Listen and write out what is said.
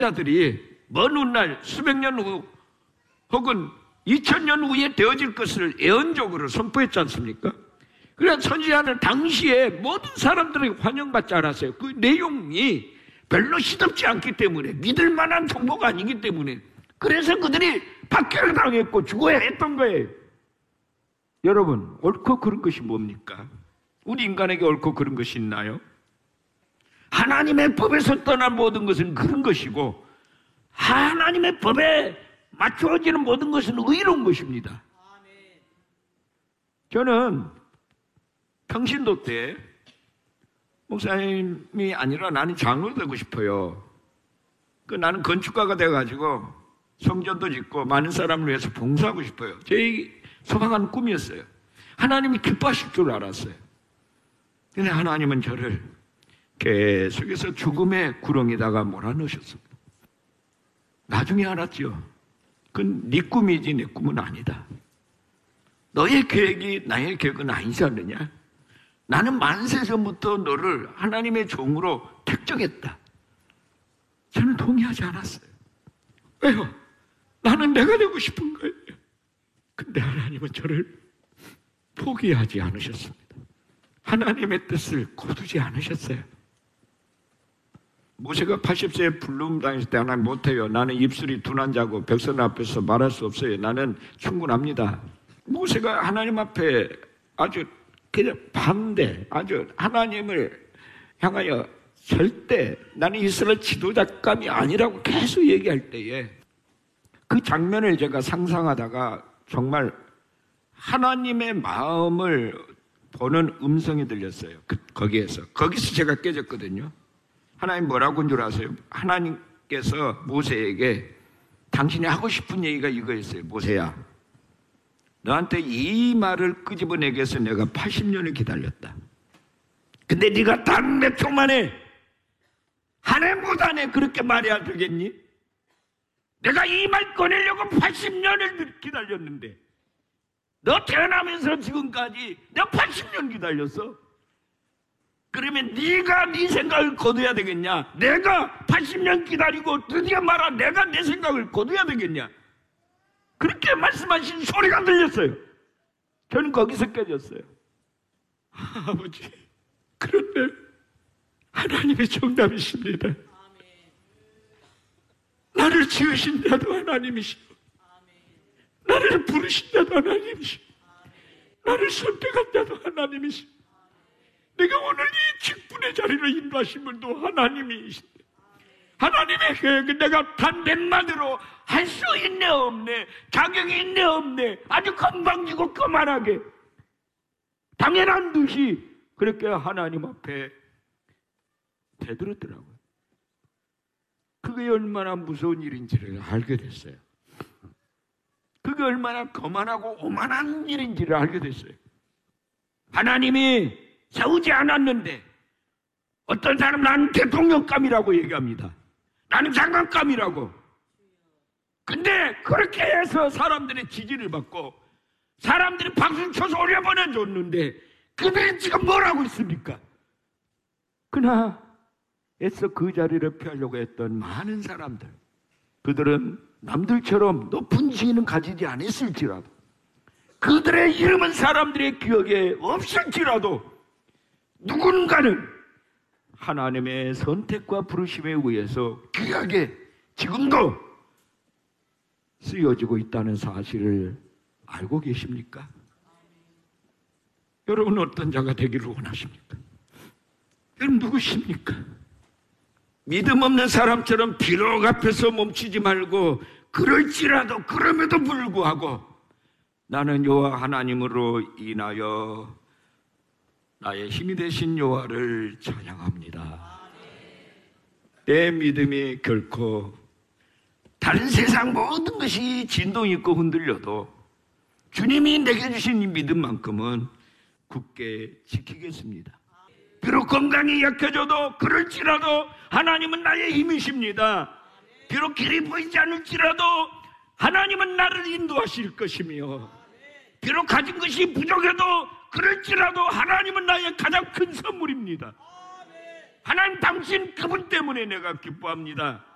자들이 먼 훗날 수백 년 후 혹은 2000년 후에 되어질 것을 예언적으로 선포했지 않습니까? 그래서 선지자는 당시에 모든 사람들에게 환영받지 않았어요. 그 내용이 별로 시덥지 않기 때문에, 믿을 만한 정보가 아니기 때문에, 그래서 그들이 박해를 당했고 죽어야 했던 거예요. 여러분, 옳고 그른 것이 뭡니까? 우리 인간에게 옳고 그른 것이 있나요? 하나님의 법에서 떠난 모든 것은 그런 것이고, 하나님의 법에 맞추어지는 모든 것은 의로운 것입니다. 저는 평신도 때 목사님이 아니라 나는 장로 되고 싶어요. 나는 건축가가 돼가지고 성전도 짓고 많은 사람을 위해서 봉사하고 싶어요. 제 소망한 꿈이었어요. 하나님이 기뻐하실 줄 알았어요. 근데 하나님은 저를 계속해서 죽음의 구렁에다가 몰아넣으셨습니다. 나중에 알았죠. 그건 네 꿈이지 내 꿈은 아니다. 너의 계획이 나의 계획은 아니지 않느냐? 나는 만세 전부터 너를 하나님의 종으로 택정했다. 저는 동의하지 않았어요. 왜요? 나는 내가 되고 싶은 거예요. 근데 하나님은 저를 포기하지 않으셨습니다. 하나님의 뜻을 거두지 않으셨어요. 모세가 80세에 부름 당했을 때 하나님 못해요. 나는 입술이 둔한 자고 백성 앞에서 말할 수 없어요. 나는 충분합니다. 모세가 하나님 앞에 아주 그냥 반대, 아주 하나님을 향하여 절대 나는 이스라엘 지도자감이 아니라고 계속 얘기할 때에 그 장면을 제가 상상하다가 정말 하나님의 마음을 보는 음성이 들렸어요. 거기서 제가 깨졌거든요. 하나님 뭐라고 한 줄 아세요? 하나님께서 모세에게 당신이 하고 싶은 얘기가 이거였어요. 모세야, 너한테 이 말을 끄집어내기 위해서 내가 80년을 기다렸다. 근데 네가 단 몇 초 만에 한 해 못 안에 그렇게 말해야 되겠니? 내가 이 말 꺼내려고 80년을 기다렸는데 너 태어나면서 지금까지 내가 80년 기다렸어. 그러면 네가 네 생각을 거둬야 되겠냐? 내가 80년 기다리고 드디어 말아 내가 내 생각을 거둬야 되겠냐? 그렇게 말씀하신 소리가 들렸어요. 저는 거기서 깨졌어요. 아버지, 그런데 하나님의 정답이십니다. 나를 지으신 자도 하나님이시고 나를 부르신 자도 하나님이시고 나를 선택한 자도 하나님이시고 내가 오늘 이 직분의 자리로 인도하신 분도 하나님이신데 하나님의 계획은 내가 단 몇 마디로 할 수 있네 없네, 자격이 있네 없네, 아주 건방지고 거만하게 당연한 듯이 그렇게 하나님 앞에 되들었더라고요. 그게 얼마나 무서운 일인지를 알게 됐어요. 그게 얼마나 거만하고 오만한 일인지를 알게 됐어요. 하나님이 세우지 않았는데 어떤 사람은 나는 대통령감이라고 얘기합니다. 나는 장관감이라고. 근데 그렇게 해서 사람들의 지지를 받고 사람들이 박수 쳐서 올려보내줬는데 그들이 지금 뭘 하고 있습니까? 그러나 애써 그 자리를 피하려고 했던 많은 사람들, 그들은 남들처럼 높은 지위는 가지지 않았을지라도 그들의 이름은 사람들의 기억에 없을지라도 누군가는 하나님의 선택과 부르심에 의해서 귀하게 지금도 쓰여지고 있다는 사실을 알고 계십니까? 여러분은 어떤 자가 되기를 원하십니까? 여러분 누구십니까? 믿음 없는 사람처럼 비록 앞에서 멈추지 말고 그럴지라도 그럼에도 불구하고 나는 여호와 하나님으로 인하여 나의 힘이 되신 여호와를 찬양합니다. 내 믿음이 결코 다른 세상 모든 것이 진동 있고 흔들려도 주님이 내게 주신 이 믿음만큼은 굳게 지키겠습니다. 비록 건강이 약해져도 그럴지라도 하나님은 나의 힘이십니다. 비록 길이 보이지 않을지라도 하나님은 나를 인도하실 것이며 비록 가진 것이 부족해도 그럴지라도 하나님은 나의 가장 큰 선물입니다. 하나님 당신 그분 때문에 내가 기뻐합니다.